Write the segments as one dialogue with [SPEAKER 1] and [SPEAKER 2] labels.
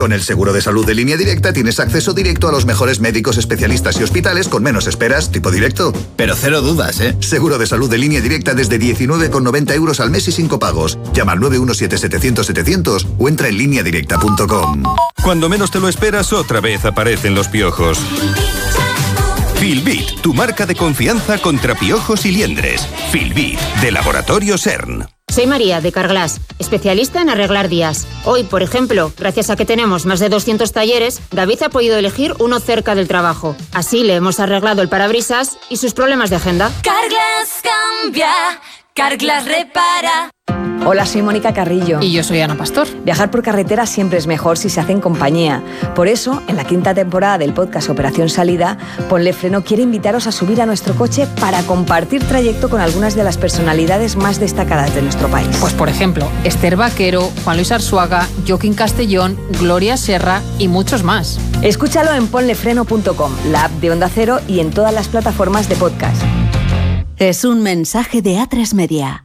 [SPEAKER 1] Con el seguro de salud de Línea Directa tienes acceso directo a los mejores médicos, especialistas y hospitales con menos esperas, tipo directo.
[SPEAKER 2] Pero cero dudas, ¿eh?
[SPEAKER 1] Seguro de salud de Línea Directa desde 19,90 € al mes y sin copagos. Llama al 917-700-700 o entra en lineadirecta.com.
[SPEAKER 3] Cuando menos te lo esperas, otra vez aparecen los piojos. Filbit, tu marca de confianza contra piojos y liendres. Filbit, de Laboratorio CERN.
[SPEAKER 4] Soy María, de Carglass, especialista en arreglar días. Hoy, por ejemplo, gracias a que tenemos más de 200 talleres, David ha podido elegir uno cerca del trabajo. Así le hemos arreglado el parabrisas y sus problemas de agenda.
[SPEAKER 5] Carglass cambia, Carglass repara.
[SPEAKER 6] Hola, soy Mónica Carrillo.
[SPEAKER 7] Y yo soy Ana Pastor.
[SPEAKER 6] Viajar por carretera siempre es mejor si se hace en compañía. Por eso, en la 5ª temporada del podcast Operación Salida, Ponle Freno quiere invitaros a subir a nuestro coche para compartir trayecto con algunas de las personalidades más destacadas de nuestro país.
[SPEAKER 7] Pues por ejemplo, Esther Vaquero, Juan Luis Arzuaga, Joaquín Castellón, Gloria Serra y muchos más.
[SPEAKER 6] Escúchalo en ponlefreno.com, la app de Onda Cero y en todas las plataformas de podcast.
[SPEAKER 8] Es un mensaje de A3 Media.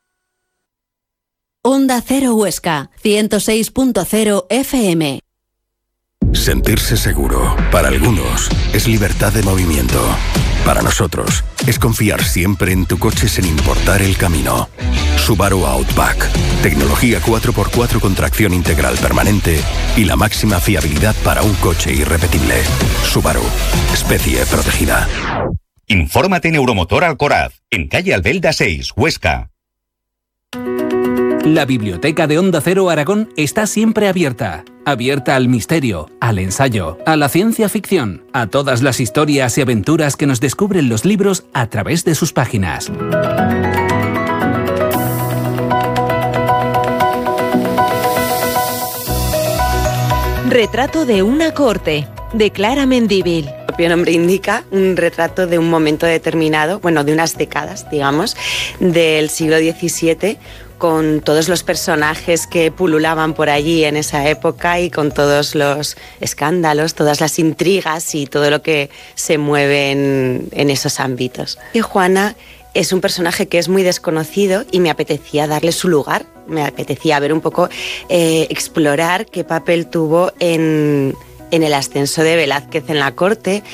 [SPEAKER 8] Onda Cero Huesca, 106.0 FM.
[SPEAKER 3] Sentirse seguro, para algunos, es libertad de movimiento. Para nosotros, es confiar siempre en tu coche sin importar el camino. Subaru Outback. Tecnología 4x4 con tracción integral permanente y la máxima fiabilidad para un coche irrepetible. Subaru. Especie protegida.
[SPEAKER 9] Infórmate en Euromotor Alcoraz, en calle Albelda 6, Huesca.
[SPEAKER 10] La biblioteca de Onda Cero Aragón está siempre abierta. Abierta al misterio, al ensayo, a la ciencia ficción, a todas las historias y aventuras que nos descubren los libros a través de sus páginas.
[SPEAKER 8] Retrato de una corte, de Clara Mendívil.
[SPEAKER 11] El propio nombre indica un retrato de un momento determinado, bueno, de unas décadas, digamos, del siglo XVII, con todos los personajes que pululaban por allí en esa época y con todos los escándalos, todas las intrigas y todo lo que se mueve en esos ámbitos. Y Juana es un personaje que es muy desconocido y me apetecía darle su lugar, me apetecía ver un poco, explorar qué papel tuvo en el ascenso de Velázquez en la corte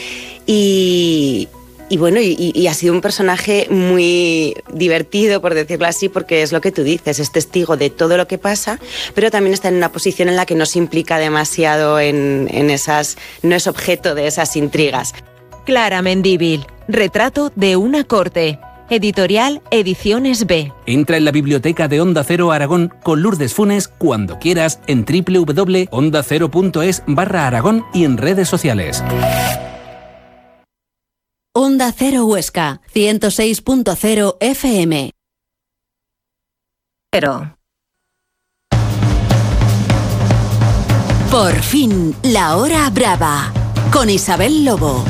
[SPEAKER 11] y bueno, y ha sido un personaje muy divertido, por decirlo así, porque es lo que tú dices, es testigo de todo lo que pasa, pero también está en una posición en la que no se implica demasiado en esas, no es objeto de esas intrigas.
[SPEAKER 8] Clara Mendívil, retrato de una corte. Editorial Ediciones B.
[SPEAKER 10] Entra en la biblioteca de Onda Cero Aragón con Lourdes Funes cuando quieras en www.ondacero.es/Aragón y en redes sociales.
[SPEAKER 8] Onda Cero Huesca, 106.0 FM. Por fin, la hora brava, con Isabel Lobo.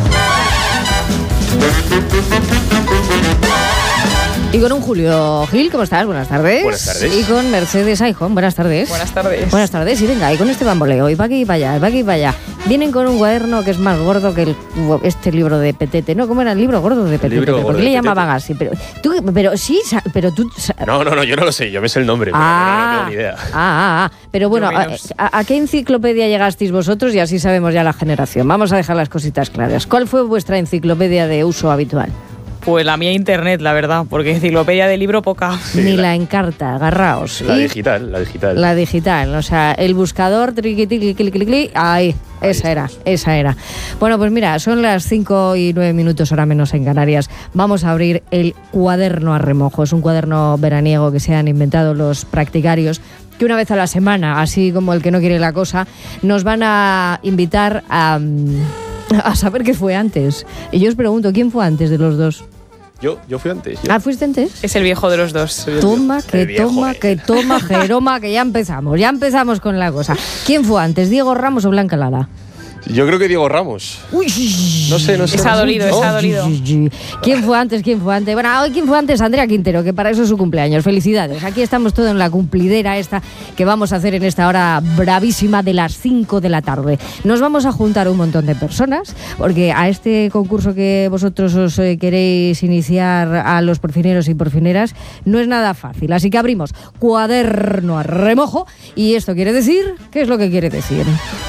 [SPEAKER 12] Y con un Julio Gil, ¿cómo estás? Buenas tardes.
[SPEAKER 13] Buenas tardes.
[SPEAKER 12] Y con Mercedes Aijón, buenas tardes.
[SPEAKER 13] Buenas tardes.
[SPEAKER 12] Buenas tardes, y venga, y con Esteban Boleo, y va aquí y para allá, y va aquí y para allá. Vienen con un cuaderno que es más gordo que este libro de Petete, ¿no? ¿Cómo era el libro gordo de Petete? ¿Por qué le llamaban así? Pero tú...
[SPEAKER 13] No, yo no lo sé, yo me sé el nombre, pero no tengo ni idea.
[SPEAKER 12] Pero bueno, ¿a qué enciclopedia llegasteis vosotros? Y así sabemos ya la generación. Vamos a dejar las cositas claras. ¿Cuál fue vuestra enciclopedia de uso habitual?
[SPEAKER 14] Pues la mía internet, la verdad, porque enciclopedia de libro poca.
[SPEAKER 12] Sí, ni la encarta, agarraos.
[SPEAKER 13] La digital.
[SPEAKER 12] La digital, o sea, el buscador, ahí, esa era. Bueno, pues mira, son las 5 y 9 minutos, hora menos en Canarias. Vamos a abrir el cuaderno a remojo. Es un cuaderno veraniego que se han inventado los practicarios, que una vez a la semana, así como el que no quiere la cosa, nos van a invitar a saber qué fue antes. Y yo os pregunto, ¿quién fue antes de los dos?
[SPEAKER 13] Yo fui antes.
[SPEAKER 12] ¿Fuiste antes?
[SPEAKER 14] Es el viejo de los dos.
[SPEAKER 12] Toma, Jeroma, que ya empezamos con la cosa. ¿Quién fue antes, Diego Ramos o Blanca Lara?
[SPEAKER 13] Yo creo que Diego Ramos.
[SPEAKER 12] Uy,
[SPEAKER 13] no sé.
[SPEAKER 14] Está dolido,
[SPEAKER 13] ¿no?
[SPEAKER 14] está dolido.
[SPEAKER 12] ¿Quién fue antes? Bueno, hoy quién fue antes, Andrea Quintero, que para eso es su cumpleaños. Felicidades. Aquí estamos todos en la cumplidera esta que vamos a hacer en esta hora bravísima de las 5 de la tarde. Nos vamos a juntar un montón de personas, porque a este concurso que vosotros os queréis iniciar a los porfineros y porfineras no es nada fácil. Así que abrimos cuaderno a remojo y esto quiere decir, ¿qué es lo que quiere decir?